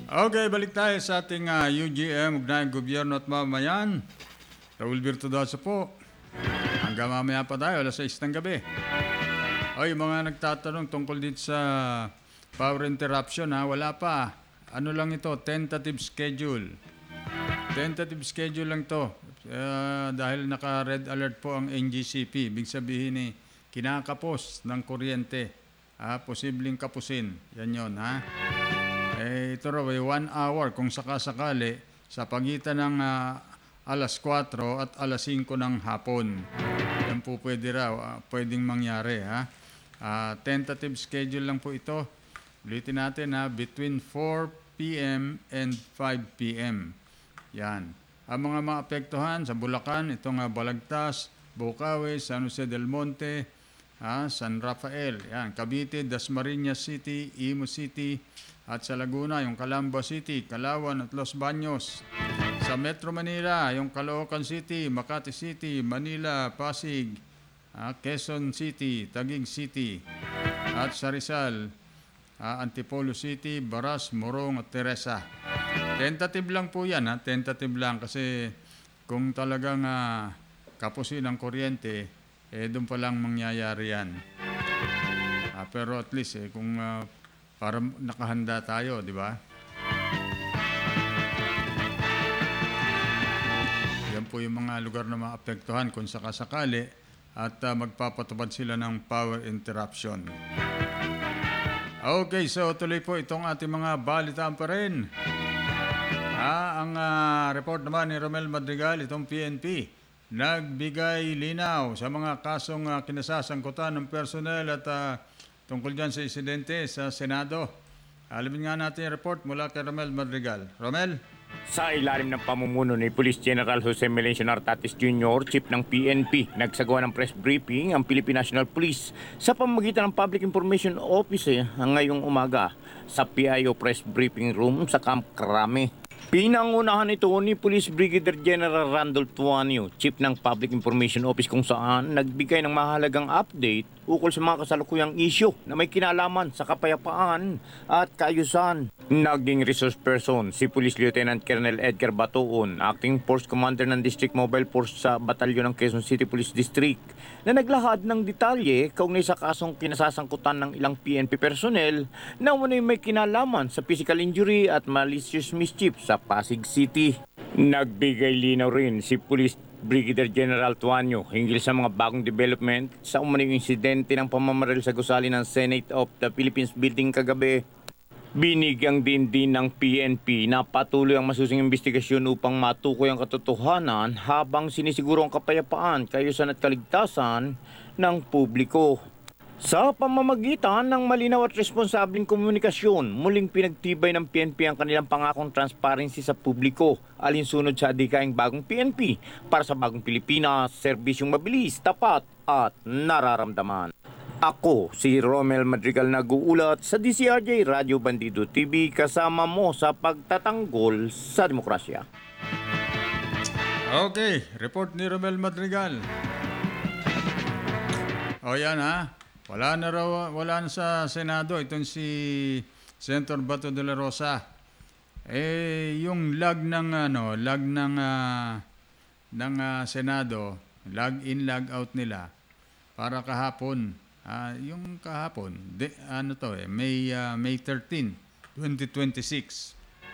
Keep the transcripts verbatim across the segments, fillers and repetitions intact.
Okay, balik tayo sa ating ah, U G M, Ugnayang Gobyerno at Mamamayan. Raul Virtudoso po. Hanggang mamaya pa tayo, alas sais ng gabi. O, yung mga nagtatanong tungkol dito sa power interruption, ha, wala pa. Ano lang ito, tentative schedule. Tentative schedule lang to. Uh, dahil naka-red alert po ang N G C P. Ibig sabihin ni, eh, kinakapos ng kuryente. Ha, posibleng kapusin. Yan yon, ha. Eh, ito raw ay one hour kung sakasakali sa pagitan ng uh, alas kwatro at alas singko ng hapon. Yan po pwede raw, uh, pwedeng mangyari. Ha? Uh, tentative schedule lang po ito. Ulitin natin, ha? Between four p m and five p m Yan. Ang mga maapektuhan sa Bulacan, itong uh, Balagtas, Bukawi, San Jose del Monte, ha? San Rafael, yan. Cavite, Dasmariñas City, Imus City, at sa Laguna, yung Calamba City, Calauan at Los Baños. Sa Metro Manila, yung Caloocan City, Makati City, Manila, Pasig, uh, Quezon City, Taguig City. At sa Rizal, uh, Antipolo City, Baras, Morong at Teresa. Tentative lang po yan, ha? Tentative lang kasi kung talagang uh, kapusin ang kuryente, eh doon pa lang mangyayari yan. Uh, pero at least, eh, kung uh, para nakahanda tayo, di ba? Yan po yung mga lugar na maapektuhan kung sakasakali at uh, magpapatupad sila ng power interruption. Okay, so tuloy po itong ating mga balitaan pa rin. Ah, ang uh, report naman ni Romel Madrigal, itong P N P, nagbigay linaw sa mga kasong uh, kinasasangkutan ng personnel at uh, tungkol dyan sa insidente sa Senado. Alamin nga natin yung report mula kay Romel Madrigal. Romel? Sa ilalim ng pamumuno ni Police General Jose Melencio Nartates Junior, Chief ng P N P, nagsagawa ng press briefing ang Philippine National Police sa pamamagitan ng Public Information Office ngayong umaga sa P I O Press Briefing Room sa Camp Crame. Pinangunahan ito ni Police Brigadier General Randolph Tuanio, Chief ng Public Information Office, kung saan nagbigay ng mahalagang update ukol sa mga kasalukuyang isyu na may kinalaman sa kapayapaan at kaayusan. Naging resource person si Police Lieutenant Colonel Edgar Batoon, Acting Force Commander ng District Mobile Force sa Batalyon ng Quezon City Police District, na naglahad ng detalye kaugnay sa kasong kinasasangkutan ng ilang P N P personnel na umano'y may kinalaman sa physical injury at malicious mischief sa Pasig City. Nagbigay linaw rin si Police Brigadier General Tuanio hinggil sa mga bagong development sa umano'y insidente ng pamamaril sa gusali ng Senate of the Philippines building kagabi. Binigyang din din ng P N P na patuloy ang masusing investigasyon upang matukoy ang katotohanan habang sinisiguro ang kapayapaan, kaayusan at kaligtasan ng publiko. Sa pamamagitan ng malinaw at responsableng komunikasyon, muling pinagtibay ng P N P ang kanilang pangakong transparency sa publiko, alinsunod sa adhikaing bagong P N P para sa bagong Pilipinas, serbisyong mabilis, tapat at nararamdaman. Ako, si Romel Madrigal, nag-uulat sa D C R J Radio Bandido T V, kasama mo sa pagtatanggol sa demokrasya. Okay, report ni Romel Madrigal. O yan, ha? Wala na raw, wala na sa Senado itong si Senator Bato de la Rosa. Eh, yung lag ng, ano, lag ng, uh, ng uh, Senado, lag in, lag out nila, para kahapon. Uh, yung kahapon, de, ano to eh, May, uh, May thirteenth, twenty twenty-six.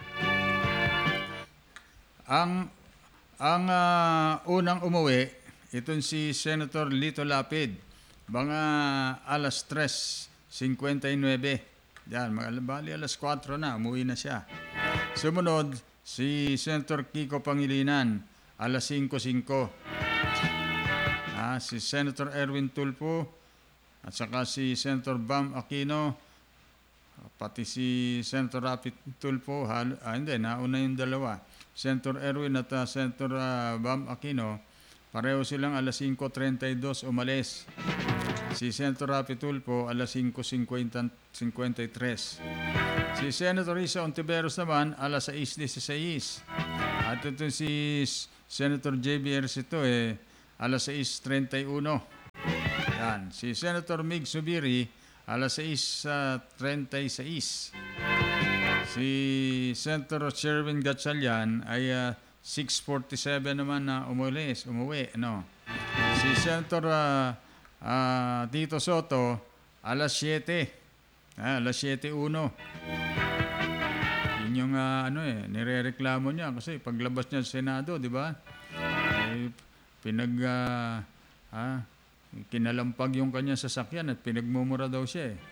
Ang, ang uh, unang umuwi, itong si Senator Lito Lapid, mga alas tres fifty-nine. Yan, bali alas kwatro na, umuwi na siya. Sumunod, si Senator Kiko Pangilinan, alas cinco five. Ah, si Senator Erwin Tulfo, at saka si Senator Bam Aquino, pati si Senator Rapi Tulfo, halo, ah, hindi, nauna yung dalawa. Senator Erwin at uh, Senator uh, Bam Aquino, pareho silang alas cinco thirty-two umalis. Si Senator Rapi Tulfo, alas cinco fifty-three. Si Senator Risa Ontiveros naman, alas sais dieciséis. At ito si Senator J B Ercito, eh, alas sais thirty-one. Yan. Si Senator Mig Subiri, alas sais thirty-six. Si Senator Sherwin Gatchalian ay ah, six forty-seven naman na umulis, umuwi, ano. Si Senator ah, ah, Tito Soto, alas siyete. Ah, alas siyete uno. Yun yung ah, ano eh, nirereklamo niya kasi paglabas niya sa Senado, di ba? Eh, pinag ah, ah, kinalampag yung kanyang sasakyan at pinagmumura daw siya eh.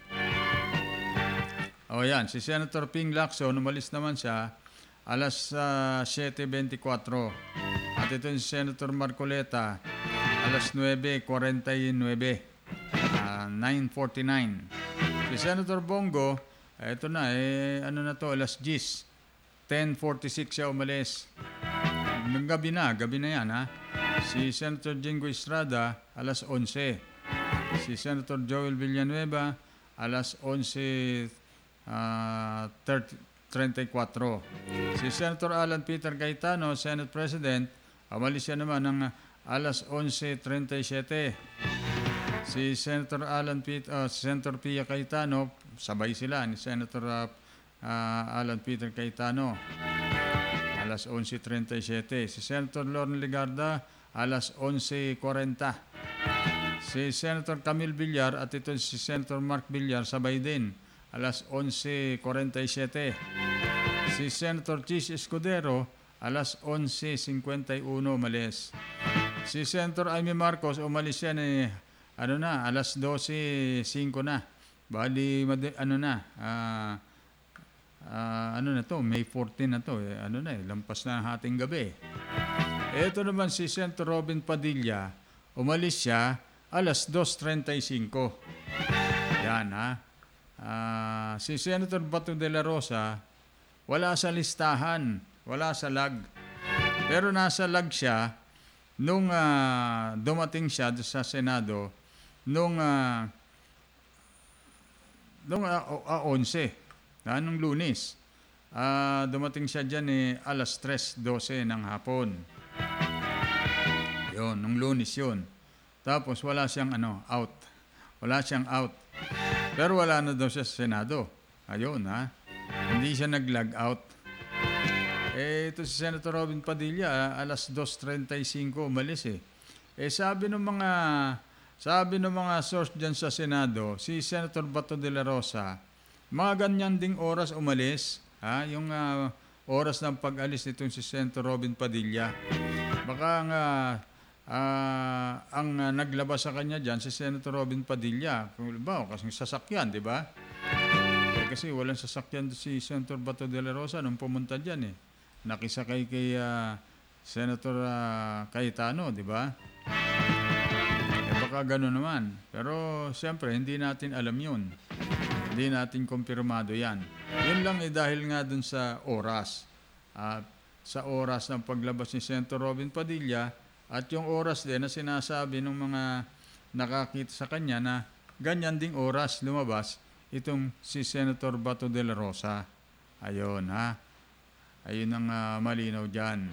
O yan, si Senator Ping Lacson, umalis naman siya alas uh, siyete twenty-four. At ito si Senator Marcoleta, alas nueve forty-nine, uh, nine forty-nine. Si Senator Bongo, ito na, eh, ano na to, alas diyes, ten forty-six siya umalis. Ng gabi na, gabi na yan ha. Si Senator Jingo Estrada, alas eleven. Si Senator Joel Villanueva, alas eleven uh, thirty-four. Si Senator Alan Peter Cayetano, Senate President, umalis siya naman ng alas eleven thirty-seven. Si Senator Alan Pete, uh, Senator Pia Cayetano, sabay sila ni Senator uh, uh, Alan Peter Cayetano, alas eleven thirty-seven. Si Senator Lorne Legarda, alas eleven forty. Si Senator Camille Villar at ito si Senator Mark Villar, sabay din, alas eleven forty-seven. Si Senator Chis Escudero, alas eleven fifty-one umalis. Si Senator Amy Marcos, umalis siya ni, ano na, alas twelve five na. Bali, mad- ano na, ah, ah, ano na to, May fourteen na to, eh, ano na eh, lampas na ang hating gabi. Ito naman si Senator Robin Padilla, umalis siya, alas two thirty-five. Yan ha. Uh, si Senator Bato de la Rosa, wala sa listahan, wala sa lag. Pero nasa lag siya nung uh, dumating siya sa Senado nung uh, nung uh, uh, eleven, uh, nung Lunes. Uh, dumating siya dyan eh, alas tres twelve ng hapon. Yun, nung Lunes yun. Tapos wala siyang ano, out. Wala siyang out. Pero wala na daw siya sa Senado. Ayun ha. Hindi siya nag-log out. Eh, ito si Senator Robin Padilla, alas two thirty-five umalis eh. Eh, sabi ng mga, sabi ng mga source dyan sa Senado, si Senator Bato de la Rosa, mga ganyan ding oras umalis, ha? Yung uh, oras ng pag-alis nitong si Senator Robin Padilla. Baka nga, Uh, ang uh, naglabas sa kanya dyan si Senator Robin Padilla, kung ba, kasi sasakyan, di ba? Eh, kasi walang sasakyan si Senator Bato de la Rosa nung pumunta dyan eh. Nakisakay kay uh, Senator uh, Cayetano, di ba? Eh baka gano'n naman. Pero siyempre, hindi natin alam yun. Hindi natin kumpirmado yan. Yun lang eh dahil nga dun sa oras. Uh, sa oras ng paglabas ni Senator Robin Padilla, at yung oras din na sinasabi ng mga nakakita sa kanya na ganyan ding oras lumabas itong si Senator Bato de la Rosa. Ayun ha. Ayun ang uh, malinaw dyan.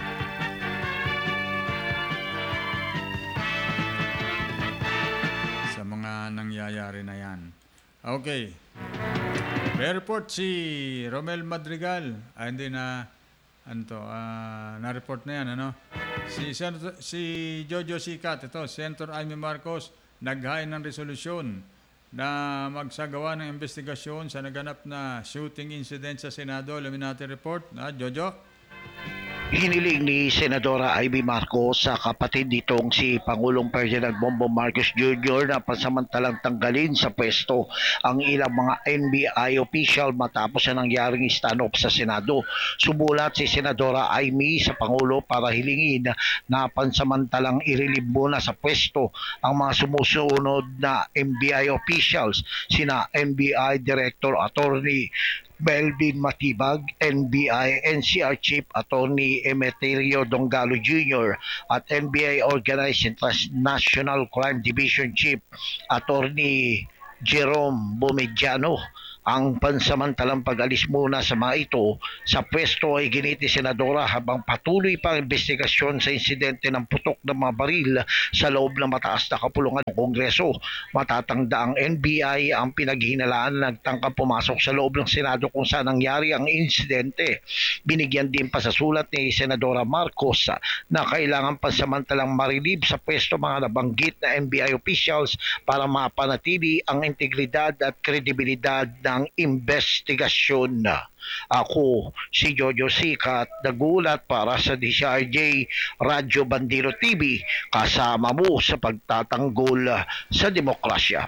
Sa mga nangyayari na yan. Okay. May report si Romel Madrigal. Ah, hindi na, ano to, uh, na-report na yan, ano? Si, Senator, si Jojo Sicat, ito, Senator Amy Marcos, naghain ng resolusyon na magsagawa ng investigasyon sa naganap na shooting incident sa Senado. Alamin natin report. Na, Jojo? Hiniling ni Senadora Amy Marcos sa kapatid nitong si Pangulong Ferdinand Bongbong Marcos Junior na pansamantalang tanggalin sa pwesto ang ilang mga N B I official matapos na nangyaring stand-off sa Senado. Sumulat si Senadora Amy sa Pangulo para hilingin na pansamantalang i-relieve muna sa pwesto ang mga sumusunod na N B I officials, sina N B I Director Attorney Melvin Matibag, N B I N C R Chief Attorney Emeterio Dongalo Junior at N B I Organized International Crime Division Chief Attorney Jerome Bomediano. Ang pansamantalang pag-alis muna sa mga ito sa pwesto ay giniti Senadora habang patuloy pa ang investigasyon sa insidente ng putok ng mga baril sa loob ng mataas na kapulungan ng Kongreso. Matatanda ang N B I ang pinaghinalaan na nagtangkang pumasok sa loob ng Senado kung saan nangyari ang insidente. Binigyan din pa sa sulat ni Senadora Marcos na kailangan pansamantalang marilib sa pwesto mga nabanggit na N B I officials para mapanatili ang integridad at kredibilidad ng investigasyon. Ako si Jojo Sikat, nagulat para sa D C R J Radyo Bandero T V, kasama mo sa pagtatanggol sa demokrasya.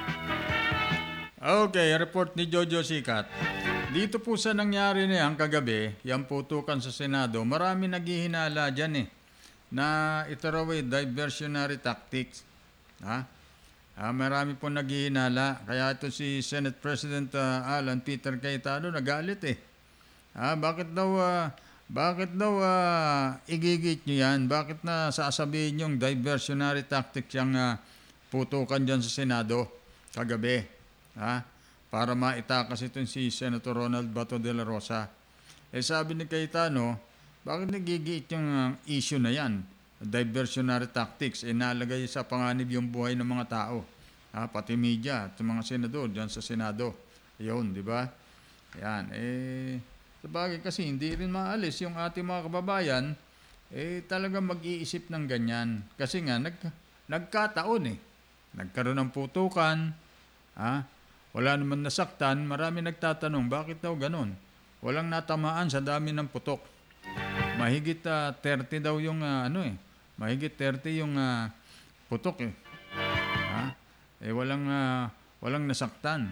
Okay, report ni Jojo Sikat. Dito po sa nangyari na yan kagabi, yung putukan sa Senado, marami naghihinala dyan eh, na ito raw ay diversionary tactics. Ha? Ah, marami po naghihinala. Kaya ito si Senate President uh, Alan Peter Cayetano nagalit eh. Ah, bakit daw ah, bakit daw ah, igigit nyo yan? Bakit na sasabihin yung diversionary tactics yung ah, putukan dyan sa Senado kagabi? Ha? Para maitakas ito si Senator Ronald Bato de la Rosa. Eh sabi ni Cayetano, bakit nagigit yung uh, issue na yan? Diversionary tactics, eh nalagay sa panganib yung buhay ng mga tao. Ha, pati media at mga senador dyan sa Senado. Yun, di ba? Yan, eh, sabagay kasi hindi rin maalis yung ating mga kababayan, eh talagang mag-iisip ng ganyan. Kasi nga, nag, nagkataon eh. Nagkaroon ng putukan, ha? Wala naman nasaktan, marami nagtatanong, bakit daw ganun? Walang natamaan sa dami ng putok. Mahigit uh, thirty daw yung uh, ano eh. Mahigit thirty yung uh, putok eh. Ha? Eh walang uh, walang nasaktan.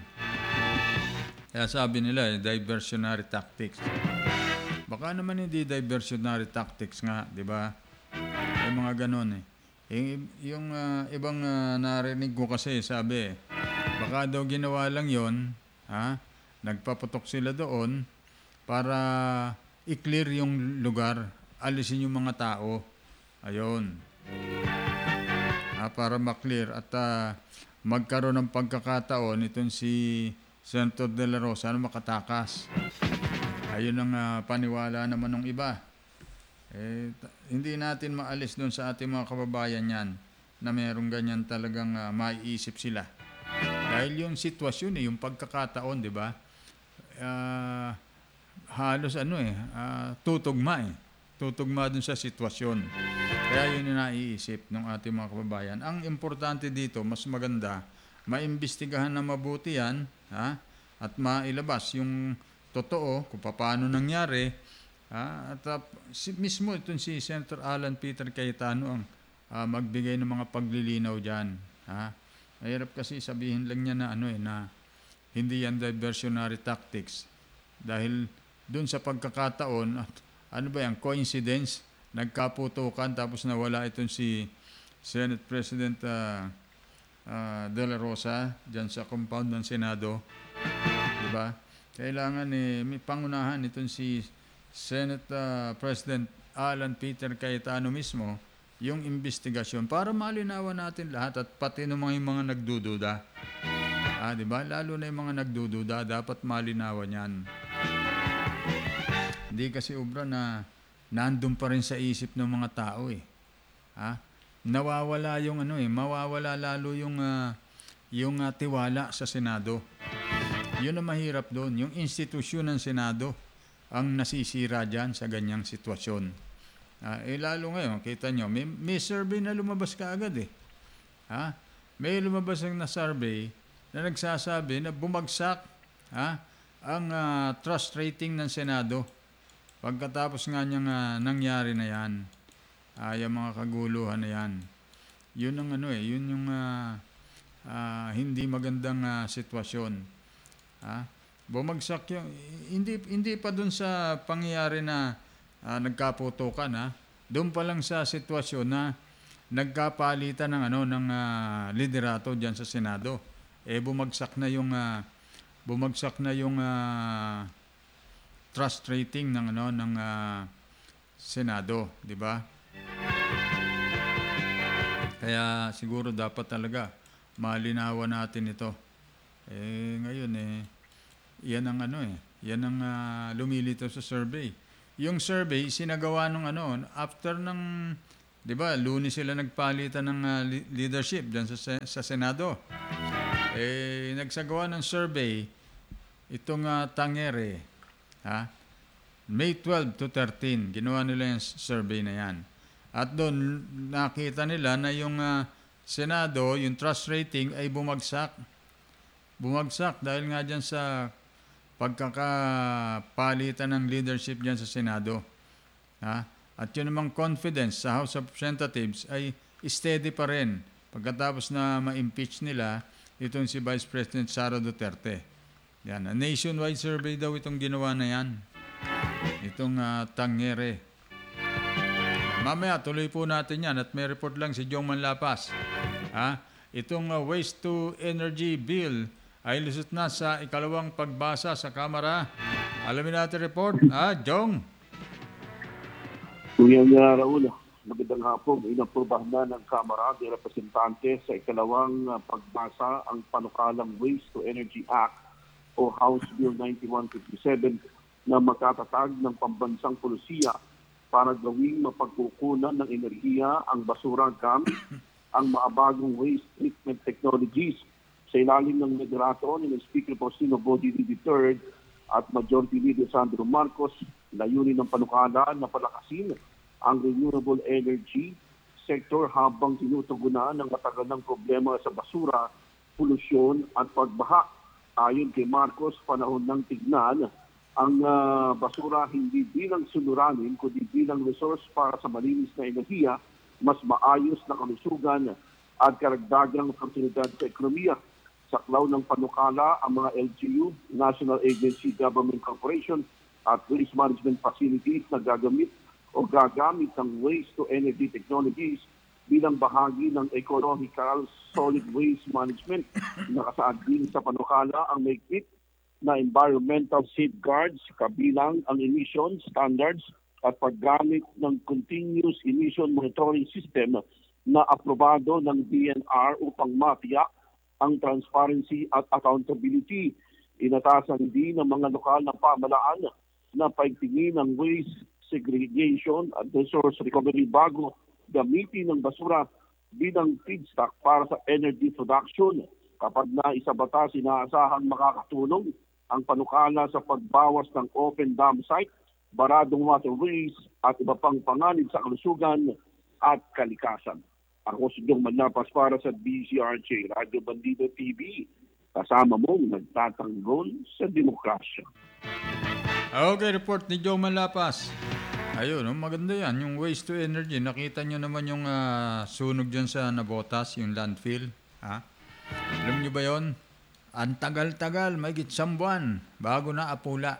Kaya sabi nila eh, diversionary tactics. Baka naman hindi diversionary tactics nga, 'di ba? May mga ganoon eh. Yung, yung uh, ibang uh, narinig ko kasi sabi, baka daw ginawa lang 'yon, ha? Nagpaputok sila doon para i-clear yung lugar, alisin yung mga tao. Ayun. Ah, para ma-clear at uh, magkaroon ng pagkakataon itong si Senator De La Rosa na makatakas. Ayun ang uh, paniwala naman ng iba. Eh, t- hindi natin maalis doon sa ating mga kababayan yan na mayroong ganyan talagang uh, maiisip sila. Dahil yung sitwasyon eh, yung pagkakataon, di ba? Ah... Uh, halos ano eh, uh, tutugma eh. Tutugma dun sa sitwasyon. Kaya yun yung naiisip ng ating mga kababayan. Ang importante dito, mas maganda, maimbestigahan na mabuti yan, ha? At mailabas yung totoo, kung paano nangyari, ha? At uh, si, mismo itong si Senator Alan Peter Cayetano ang uh, magbigay ng mga paglilinaw dyan. Ha? Mahirap kasi sabihin lang niya na ano eh, na hindi yan diversionary tactics. Dahil doon sa pagkakataon, at ano ba yan, coincidence, nagkaputukan tapos nawala itong si Senate President uh, uh, De La Rosa dyan sa compound ng Senado. Diba? Kailangan eh, may pangunahan itong si Senate uh, President Alan Peter Cayetano mismo yung investigasyon para malinawan natin lahat at pati ng mga, mga nagdududa. Ah, diba? Lalo na yung mga nagdududa, dapat malinawan yan. Hindi kasi obra na nandun pa rin sa isip ng mga tao eh. Ha? Nawawala yung ano eh, mawawala lalo yung uh, yung uh, tiwala sa Senado. Yun ang mahirap doon, yung institusyon ng Senado ang nasisira diyan sa ganyang sitwasyon. Uh, eh lalo ngayon, kita nyo, may, may survey na lumabas kaagad eh. Ha? May lumabas na survey na nagsasabi na bumagsak ha, ang uh, trust rating ng Senado. Pagkatapos nga niyang uh, nangyari na yan, uh, yung mga kaguluhan na yan, yun ang ano eh, yun yung uh, uh, hindi magandang uh, sitwasyon. Ha? Bumagsak yung, hindi, hindi pa dun sa pangyayari na uh, nagkaputukan, ha? Doon pa lang sa sitwasyon na nagkapalitan ng, ano, ng uh, liderato dyan sa Senado. Eh bumagsak na yung, uh, bumagsak na yung, uh, trust rating ng ano ng uh, Senado, di ba? Kaya siguro dapat talaga malinawan natin ito. Eh ngayon eh yan ang ano eh, yan ang ah, lumilitaw sa survey. Yung survey, sinagawa nung ano, after ng, di ba, Lunes sila nagpalitan ng ah, li- leadership dyan sa, se- sa Senado. Eh, nagsagawa ng survey, itong ah, Tangere, ha? May twelve to thirteen, ginawa nila yung survey na yan. At doon, nakita nila na yung ah, Senado, yung trust rating ay bumagsak. Bumagsak dahil nga dyan sa pagkakapalitan ng leadership dyan sa Senado. Ha? At yun namang confidence sa House of Representatives ay steady pa rin pagkatapos na ma-impeach nila itong si Vice President Sara Duterte. Yan, a nationwide survey daw itong ginawa na yan. Itong uh, Tangere. Mamaya, tuloy po natin yan at may report lang si Jong Manlapas. Ha? Itong uh, Waste to Energy Bill ay lusot na sa ikalawang pagbasa sa Kamara. Alamin natin report. Ah, Jong. Kuya uh, Raul, magandang hapon. Inaprubahan na ng Kamara de Representantes sa ikalawang uh, pagbasa ang panukalang Waste to Energy Act o House Bill ninety-one fifty-seven na magtatatag ng pambansang pulisiya para gawing mapagkukunan ng enerhiya ang basura gamit ang maabagong waste treatment technologies. Sa ilalim ng moderato ni Speaker Faustino Bodini the third at Majority Leader Sandro Marcos, layunin ng panukala na palakasin ang renewable energy sector habang tinutugunan ng matagal ng problema sa basura, polusyon at pagbaha. Ayon kay Marcos, panahon ng tignan ang uh, basura hindi bilang suliranin kundi bilang resource para sa malinis na enerhiya, mas maayos na kalusugan at karagdagang oportunidad sa ekonomiya. Sa klaw ng panukala, ang mga L G U, National Agency Government Corporation at Waste Management Facilities na gagamit o gagamit ng waste to energy technologies bilang bahagi ng ecological solid waste management. Nakasaad din sa panukala ang mahigpit na environmental safeguards kabilang ang emission standards at paggamit ng continuous emission monitoring system na aprobado ng D N R upang matiyak ang transparency at accountability. Inatasan din ng mga lokal na pamalaan na paigtingin ang waste segregation at resource recovery bago gamitin ng basura bilang feedstock para sa energy production. Kapag naisabata, sinaasahan makakatulong ang panukala sa pagbawas ng open dam site, baradong waterways at iba pang panganib sa kalusugan at kalikasan. Ako si Jong Manlapas para sa D C R J Radio Bandido T V. Kasama mong nagtatanggol sa demokrasya. Okay, report ni Jong Manlapas. Ayun, oh, maganda yan. Yung waste to energy. Nakita nyo naman yung ah, sunog dyan sa Nabotas, yung landfill. Ha? Alam nyo ba yon? Ang tagal-tagal, may gitsang buwan, bago na apula.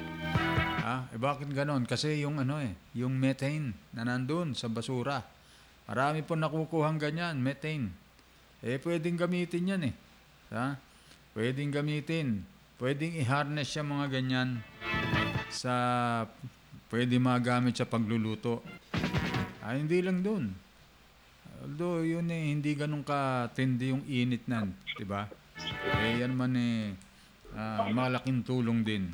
Ha? Eh bakit ganon? Kasi yung ano eh, yung methane na nandun sa basura. Marami po nakukuhang ganyan, methane. Eh, pwedeng gamitin yan eh. Ha? Pwedeng gamitin. Pwedeng i-harness yung mga ganyan sa, pwede magamit sa pagluluto. Ah, hindi lang dun. Although yun eh, hindi ganun katindi yung init nan, di ba? Eh, yan man eh, ah, malaking tulong din.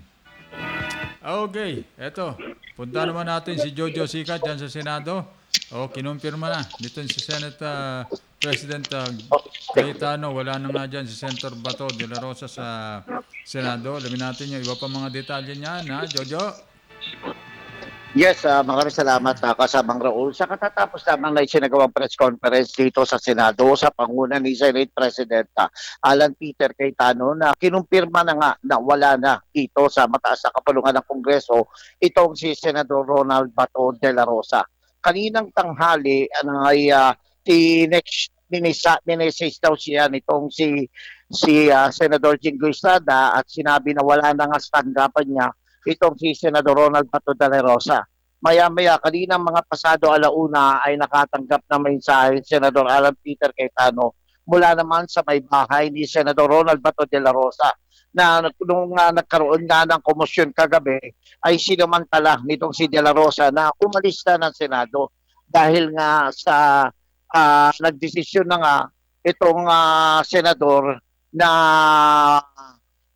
Okay, eto. Punta naman natin si Jojo Sikat dyan sa Senado. O, kinumpirma na. Dito si Senate uh, President uh, Cayetano. Wala na nga dyan si Senator Bato de la Rosa sa Senado. Alamin natin yung iba pa mga detalye niyan, ha, Jojo? Yes, uh, maraming salamat uh, kasamang Raul. Sa katatapos lamang na isinagawang press conference dito sa Senado sa panguna ni Senate President uh, Alan Peter Cayetano na kinumpirma na nga na wala na dito sa mataas na kapulungan ng Kongreso itong si Senador Ronald Bato de la Rosa. Kaninang tanghali uh, ay uh, tinex minisa minisis daw siya nitong si si uh, Senador Jingo Estrada at sinabi na wala na nga sa tanggapan niya itong si Senador Ronald Bato de la Rosa. Maya-maya, kaninang mga pasado alauna ay nakatanggap ng mensahe si Senador Alan Peter Cayetano mula naman sa may bahay ni Senador Ronald Bato de la Rosa na nung uh, nagkaroon nga ng komosyon kagabi ay sinamantala nitong si de la Rosa na umalis na ng Senado dahil nga sa uh, nagdesisyon na nga itong uh, senador na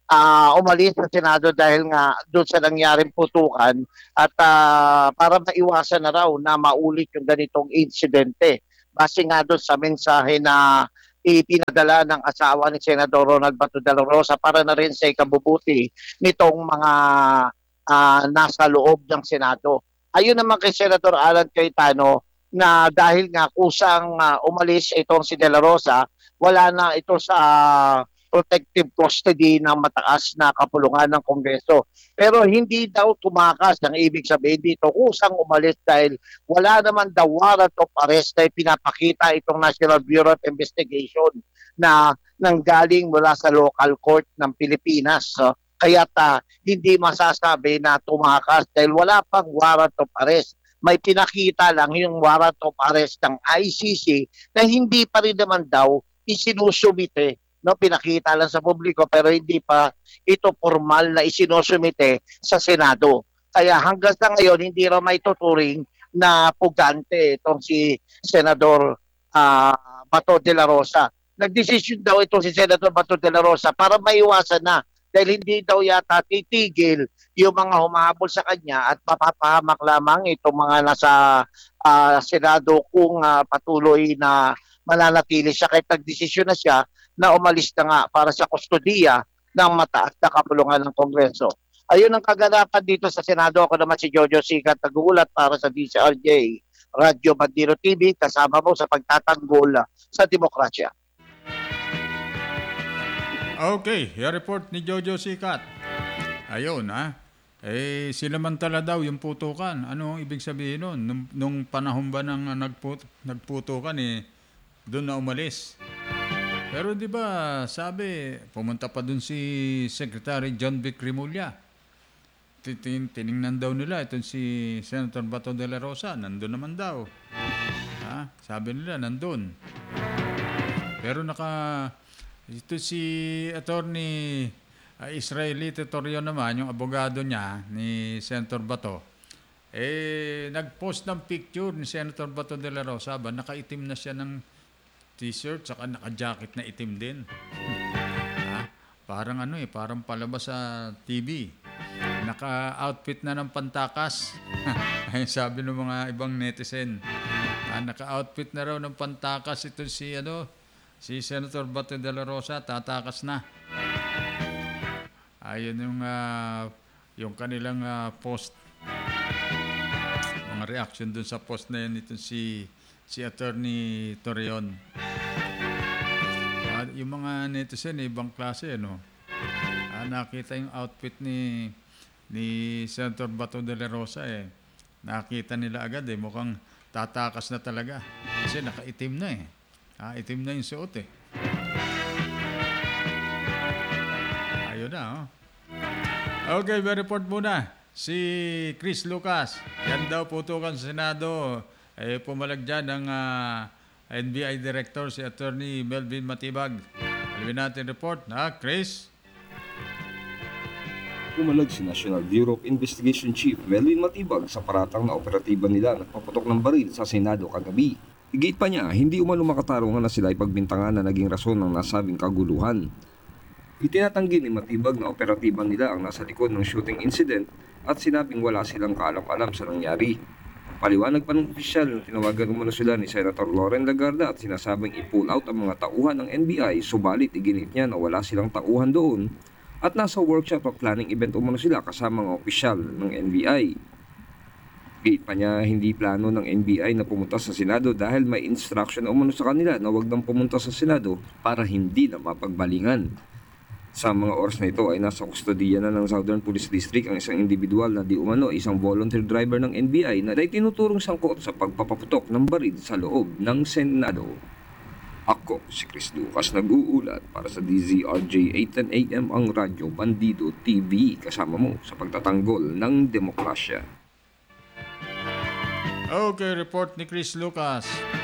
ah, umalis sa Senado dahil nga doon sa nangyaring putukan at ah, para maiwasan na raw na maulit yung ganitong insidente. Base nga doon sa mensahe na ipinadala ng asawa ni Senador Ronald Bato de la Rosa para na rin sa ikabubuti nitong mga ah, nasa loob ng Senado. Ayun naman kay Senator Alan Cayetano na dahil nga kusang ah, umalis itong si De La Rosa, wala na ito sa protective custody ng mataas na kapulungan ng Kongreso. Pero hindi daw tumakas. Ang ibig sabihin dito, kusang umalis dahil wala naman daw warrant of arrest na pinapakita itong National Bureau of Investigation na nanggaling mula sa local court ng Pilipinas. So, kaya ta, hindi masasabi na tumakas dahil wala pang warrant of arrest. May pinakita lang yung warrant of arrest ng I C C na hindi pa rin naman daw isinusumite, no, pinakita lang sa publiko pero hindi pa ito formal na isinusumite sa Senado. Kaya hanggang sa ngayon hindi raw may tuturing na pugante itong si Senador uh, Bato de la Rosa. Nagdesisyon daw itong si Senador Bato de la Rosa para maiwasan na dahil hindi daw yata titigil yung mga humahabol sa kanya at mapapahamak lamang itong mga nasa uh, Senado kung uh, patuloy na mananatili siya. Kahit nagdesisyon na siya na umalis na nga para sa kustodiya ng mataas na kapulungan ng Kongreso. Ayun ang kaganapan dito sa Senado. Ako naman si Jojo Sikat, nag-uulat para sa D C R J Radyo Bandiro T V, kasama mo sa pagtatanggol sa demokrasya. Okay, yung report ni Jojo Sikat. Ayun ha. Eh, sinamantala daw yung putukan. Ano ang ibig sabihin nun? Nung, nung panahon ba ng nagput, nagputukan eh, doon na umalis. Pero di ba, sabi, pumunta pa dun si Secretary John Vic Rimulya. Tin- tiningnan daw nila itong si Senator Bato de la Rosa. Nandun naman daw. Ha? Sabi nila, nandun. Pero naka, ito si Attorney uh, Israeli Tetorio naman, yung abogado niya, ni Senator Bato, eh, nag-post ng picture ni Senator Bato de la Rosa. Ba, nakaitim na siya ng t-shirt, saka naka-jacket na itim din. Ha? Parang ano eh, parang palabas sa T V. Naka-outfit na ng pantakas. Ay sabi ng mga ibang netizen. Ah, naka-outfit na raw ng pantakas ito si ano, si Senator Bato de la Rosa, tatakas na. Ayun yung uh, yung kanilang uh, post. Mga reaction dun sa post na yun ito si si Attorney Torion. Uh, yung mga netizen, ibang klase, no? Uh, nakita yung outfit ni ni Senator Bato de la Rosa, eh. Nakita nila agad, eh. Mukhang tatakas na talaga. Kasi nakaitim na, eh. Ah, itim na yung suot, eh. Ayun na, oh. Okay, may report muna. Si Chris Lucas. Yan daw putukan sa Senado. Eh, pumalag dyan ng uh, N B I Director, si Attorney Melvin Matibag. Alawin natin report, ha, Chris? Pumalag si National Bureau of Investigation Chief Melvin Matibag sa paratang na operatiba nila nagpaputok ng baril sa Senado kagabi. Higit pa niya, hindi umano makatarungan na sila ipagbintangan na naging rason ng nasabing kaguluhan. Itinatanggi ni Matibag na operatiba nila ang nasa likod ng shooting incident at sinabing wala silang kaalam-alam sa nangyari. Paliwanag pa ng opisyal, tinawagan umano sila ni Senator Loren Legarda at sinasabing i-pull out ang mga tauhan ng N B I, subalit iginit niya na wala silang tauhan doon at nasa workshop of planning event umano sila kasama ng opisyal ng N B I. Gate pa niya, hindi plano ng N B I na pumunta sa Senado dahil may instruction umano sa kanila na wag nang pumunta sa Senado para hindi na mapagbalingan. Sa mga oras na ito ay nasa kustodiya na ng Southern Police District ang isang individual na di umano isang volunteer driver ng N B I na ay tinuturong sangkot sa pagpapaputok ng baril sa loob ng Senado. Ako si Chris Lucas, nag-uulat para sa D Z R J eight ten A M ang Radyo Bandido T V, kasama mo sa pagtatanggol ng demokrasya. Okay, report ni Chris Lucas.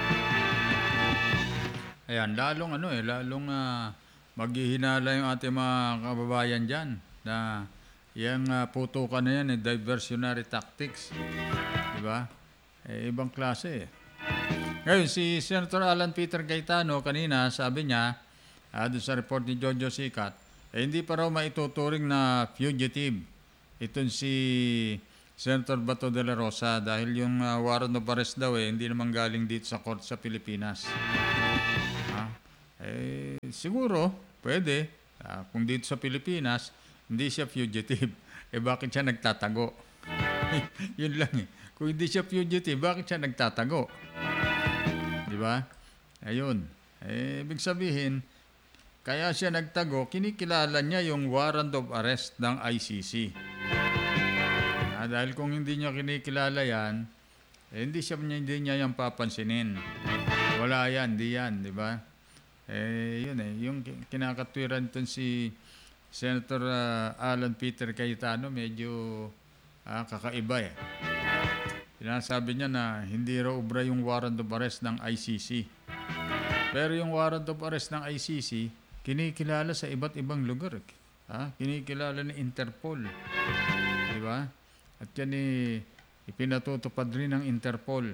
Ayan, lalong ano eh, lalong uh, maghihinala yung ating mga kababayan dyan na yung uh, putukan na yan, eh, diversionary tactics. Diba? Eh, ibang klase eh. Ngayon, si Senator Alan Peter Cayetano kanina, sabi niya, uh, doon sa report ni Jojo Sikat, eh, hindi pa raw maituturing na fugitive itong si Senator Bato de la Rosa dahil yung uh, warrant of arrest daw eh, hindi naman galing dito sa court sa Pilipinas. Ha? Eh, siguro, pwede. Uh, kung dito sa Pilipinas, hindi siya fugitive. Eh, bakit siya nagtatago? Yun lang eh. Kung hindi siya fugitive, bakit siya nagtatago? Di ba? Ayun. Eh, ibig sabihin, kaya siya nagtago, kinikilala niya yung warrant of arrest ng I C C. Ah, dahil kung hindi niya kinikilala yan, eh, hindi siya hindi niya yan papansinin. Wala yan, di yan, di ba? Eh, yun eh, yung kinakatwiran itong si Senator uh, Alan Peter Cayetano, medyo uh, kakaiba eh. Sinasabi niya na hindi raw ubra yung warrant of arrest ng I C C. Pero yung warrant of arrest ng I C C, kinikilala sa iba't ibang lugar. Ha? Kinikilala ni Interpol. Di ba? At yan eh, ipinatutupad rin ng Interpol.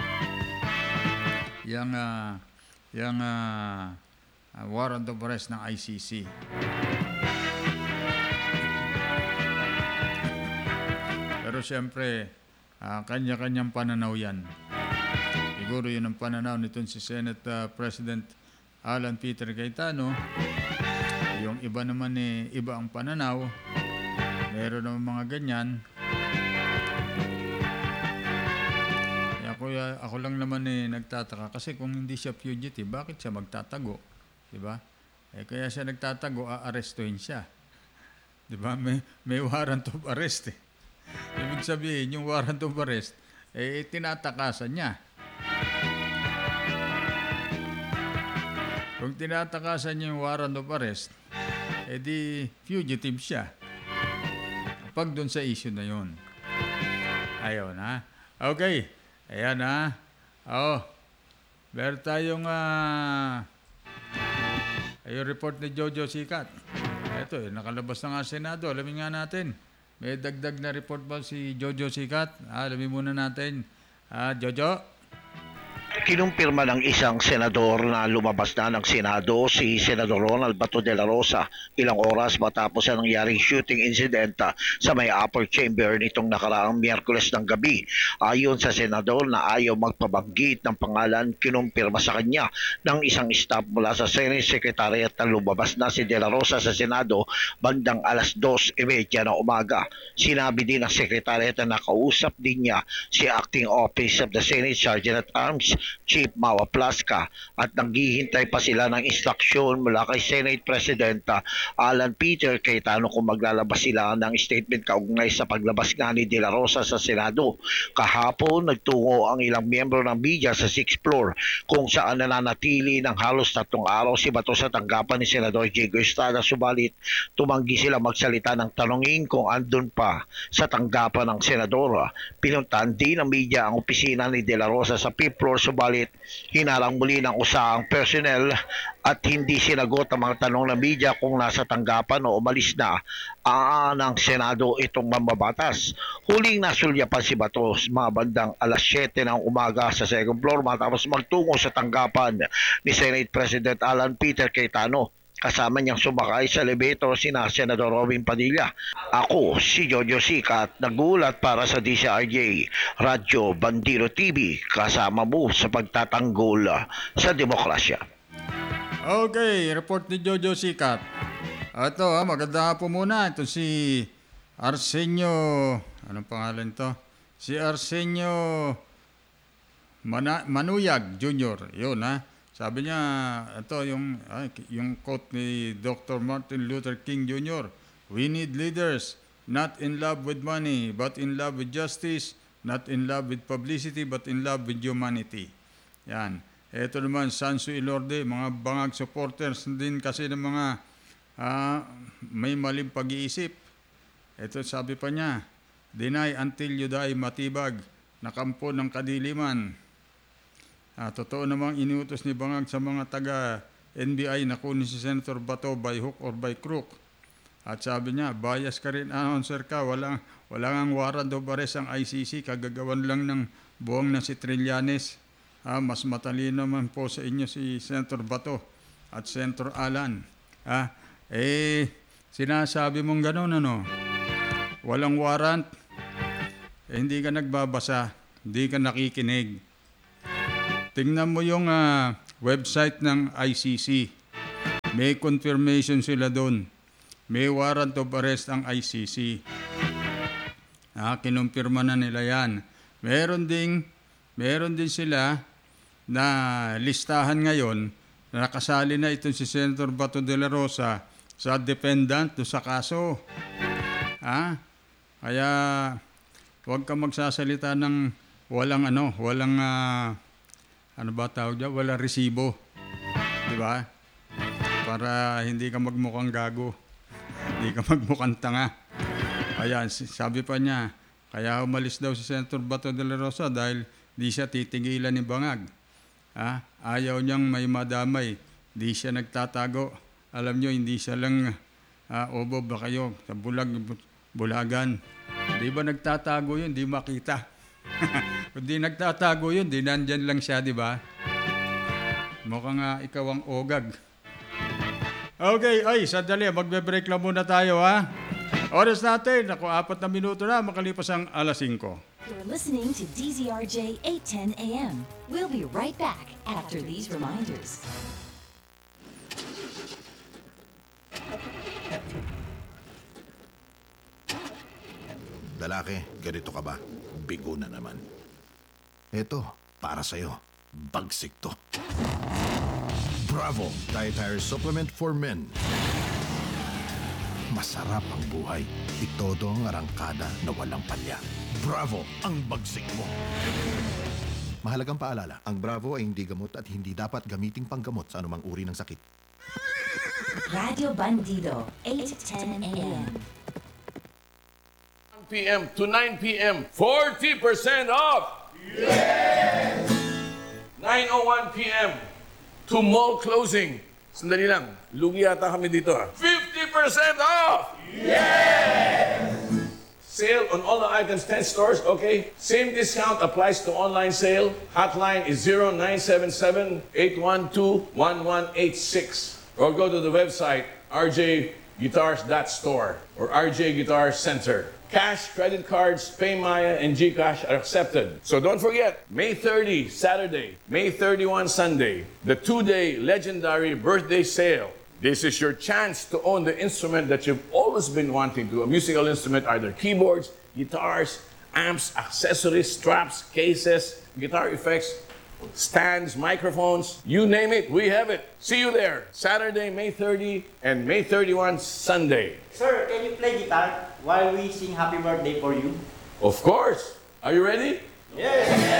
Yang, uh, yang uh, uh, warrant of arrest ng I C C. Pero siyempre, uh, kanya-kanyang pananaw yan. Siguro yun ang pananaw nitong si Senate uh, President Alan Peter Cayetano. Yung iba naman eh, iba ang pananaw. Meron naman mga ganyan. Eh, ako, ako lang naman eh nagtataka kasi kung hindi siya fugitive, bakit siya magtatago? Diba? Eh, kaya siya nagtatago, aarestuhin siya. Diba? May, may warrant of arrest eh. Ibig sabihin, yung warrant of arrest, eh, tinatakasan niya. Kung tinatakasan niya yung warrant of arrest, eh di fugitive siya. Pag doon sa issue na yun. Ayun ha. Okay. Ayan ha. Oh. Meron tayong uh, yung report ni Jojo Sikat. Ito eh, nakalabas na nga Senado. Alamin nga natin. May dagdag na report ba si Jojo Sikat? Ah, alamin muna natin. Ah, Jojo? Kinumpirma ng isang senador na lumabas na ng Senado si Senador Ronald Bato de la Rosa ilang oras matapos ang nangyaring shooting incident sa may upper chamber nitong nakaraang Miyerkules ng gabi. Ayon sa senador na ayaw magpabanggit ng pangalan, kinumpirma sa kanya ng isang staff mula sa Senate Secretariat na lumabas na si de la Rosa sa Senado bandang alas dos trenta ng umaga. Sinabi din ng Secretariat na nakausap din niya si Acting Office of the Senate Sergeant at Arms Chief Mawa Plasca at naghihintay pa sila ng instruksyon mula kay Senate President Alan Peter Cayetano kung maglalabas sila ng statement kaugnay sa paglabas nga ni De La Rosa sa Senado. Kahapon, nagtungo ang ilang miyembro ng media sa sixth floor kung saan nananatili ng halos tatlong araw si Bato sa tanggapan ni Senador Diego Estrada, subalit tumanggi sila magsalita ng tanongin kung andun pa sa tanggapan ng Senador. Pinuntahan din ng media ang opisina ni De La Rosa sa fifth floor, subalit hinarang muli ng usahang personnel at hindi sinagot ang mga tanong ng media kung nasa tanggapan o umalis na uh, ng Senado itong mambabatas. Huling nasulyapan si Bato mga bandang alas siyete ng umaga sa second floor matapos magtungo sa tanggapan ni Senate President Alan Peter Cayetano. Kasama niyang sumakay sa elevator sina Senador Robin Padilla. Ako si Jojo Sikat, nagulat para sa D C R J Radyo Bandiro T V, kasama mo sa pagtatanggol sa demokrasya. Okay, report ni Jojo Sikat. Ito ha, maganda po muna. Ito si Arsenio, anong pangalan to? Si Arsenio Mana- Manuyag Junior Yun ha. Sabi niya, ito yung, ay, yung quote ni Doctor Martin Luther King Junior We need leaders not in love with money, but in love with justice, not in love with publicity, but in love with humanity. Yan. Ito naman, Sansu Ilorde, mga bangag supporters din kasi ng mga uh, may maling pag-iisip. Ito sabi pa niya, deny until you die, matibag, nakampo ng kadiliman. Ah, totoo namang iniutos ni Bangag sa mga taga-N B I na kunin si Senator Bato by hook or by crook. At sabi niya, bias ka rin, announcer ka, walang, walang ang warrant of arrest ang I C C, kagagawan lang ng buwang na si Trillanes. Ah, mas matalino naman po sa inyo si Senator Bato at Senator Alan. Ah, eh, Sinasabi mong gano'n, ano? Walang warrant. Eh, hindi ka nagbabasa. Hindi ka nakikinig. Tingnan mo yung ah, website ng I C C. May confirmation sila doon. May warrant of arrest ang I C C. Ah, kinumpirma na nila yan. Meron ding, meron din sila na listahan ngayon na nakasali na itong si Senator Bato de la Rosa sa defendant do sa kaso. Ah, kaya huwag ka magsasalita ng walang ano, walang ah, ano ba tawag dyan? Walang resibo. Di ba? Para hindi ka magmukhang gago. Hindi ka magmukhang tanga. Ayan, sabi pa niya, kaya umalis daw si Senator Bato de la Rosa dahil di siya titigilan ni Bangag. Ha? Ayaw niyang may madamay. Di siya nagtatago. Alam niyo, hindi siya lang uh, obo ba kayo sa bulag, bulagan. Di ba nagtatago yun? Di makita. Kung di nagtatago yun, di nandyan lang siya, di ba? Mukhang uh, ikaw ang ogag. Okay, ay, sandali. Magbe-break lang muna tayo, ha? Oras natin, ako apat na minuto na, makalipas ang alas singko. You're listening to D Z R J eight ten A M. We'll be right back after these reminders. Lalaki, ganito ka ba? Bigo na naman. Eto, para sa'yo. Bagsik to. Bravo! Dietary Supplement for Men. Masarap ang buhay. Itodo ang arangkada na walang palya. Bravo! Ang bagsik mo. Mahalagang paalala, ang Bravo ay hindi gamot at hindi dapat gamiting panggamot sa anumang uri ng sakit. Radio Bandido, eight ten A M. p m to nine p m forty percent off! Yes! nine oh one p m to mall closing. Sandali lang, lugi yata kami dito ha. fifty percent off! Yes! Sale on all the items, ten stores, okay? Same discount applies to online sale. Hotline is zero nine seven seven, eight one two, one one eight six. Or go to the website r j guitars dot store or R J Guitar Center. Cash, credit cards, PayMaya, and GCash are accepted. So don't forget, May thirtieth, Saturday, May thirty-first, Sunday, the two-day legendary birthday sale. This is your chance to own the instrument that you've always been wanting to, a musical instrument, either keyboards, guitars, amps, accessories, straps, cases, guitar effects, stands, microphones, you name it, we have it. See you there, Saturday, May thirtieth, and May thirty-first, Sunday. Sir, can you play guitar while we sing happy birthday for you? Of course. Are you ready? Yes!